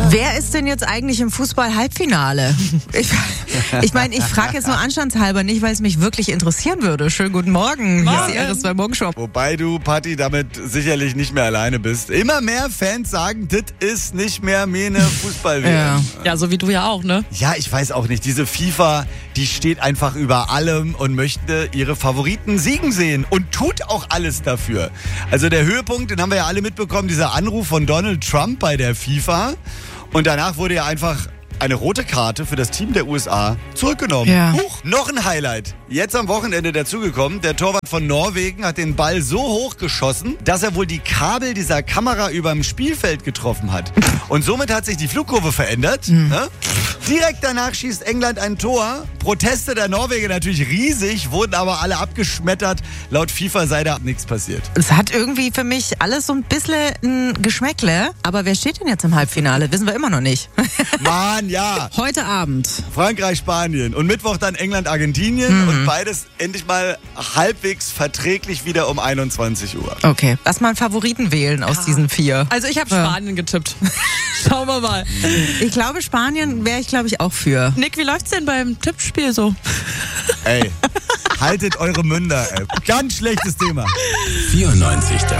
Wer ist denn jetzt eigentlich im Fußball-Halbfinale? Ich meine, ich frage jetzt nur anstandshalber nicht, weil es mich wirklich interessieren würde. Schönen guten Morgen. Hier ist die RS2 Morgenshow. Wobei du, Patti, damit sicherlich nicht mehr alleine bist. Immer mehr Fans sagen, das ist nicht mehr meine Fußball-WM. Ja, so wie du ja auch, ne? Ja, ich weiß auch nicht. Diese FIFA, die steht einfach über allem und möchte ihre Favoriten siegen sehen und tut auch alles dafür. Also der Höhepunkt, den haben wir ja alle mitbekommen, dieser Anruf von Donald Trump bei der FIFA. Und danach wurde ja einfach eine rote Karte für das Team der USA zurückgenommen. Ja. Huch, noch ein Highlight. Jetzt am Wochenende dazugekommen. Der Torwart von Norwegen hat den Ball so hoch geschossen, dass er wohl die Kabel dieser Kamera über dem Spielfeld getroffen hat. Und somit hat sich die Flugkurve verändert. Ne? Direkt danach schießt England ein Tor. Proteste der Norweger natürlich riesig, wurden aber alle abgeschmettert. Laut FIFA sei da nichts passiert. Es hat irgendwie für mich alles so ein bisschen ein Geschmäckle. Aber wer steht denn jetzt im Halbfinale? Wissen wir immer noch nicht. Mann, ja. Heute Abend. Frankreich, Spanien und Mittwoch dann England, Argentinien und beides endlich mal halbwegs verträglich wieder um 21 Uhr. Okay, lass mal einen Favoriten wählen aus diesen 4. Also ich habe Spanien getippt. Schauen wir mal. Ich glaube, Spanien wäre ich, glaube ich, auch für. Nick, wie läuft's denn beim Tippspiel so? Ey, haltet eure Münder, ey. Ganz schlechtes Thema. 94.